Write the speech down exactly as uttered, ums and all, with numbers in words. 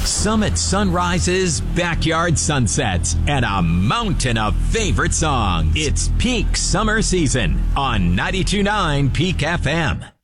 summit sunrises, backyard sunsets, and a mountain of favorite songs. It's peak summer season on ninety-two point nine Peak F M.